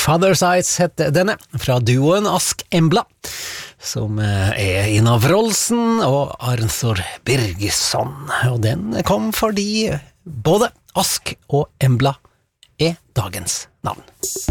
Father's Eyes heter denne, fra duoen Ask Embla, som Ina Wroldsen og Arnþór Birgisson, og den kom fordi både Ask og Embla dagens navn.